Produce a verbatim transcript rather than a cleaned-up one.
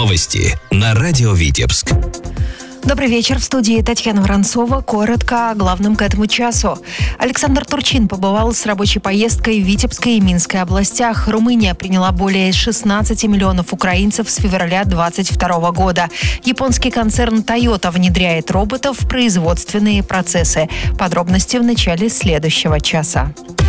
Новости на радио Витебск. Добрый вечер. В студии Татьяна Воронцова. Коротко о главном к этому часу. Александр Турчин побывал с рабочей поездкой в Витебской и Минской областях. Румыния приняла более шестнадцати миллионов украинцев с февраля двадцать второго года. Японский концерн Toyota внедряет роботов в производственные процессы. Подробности в начале следующего часа.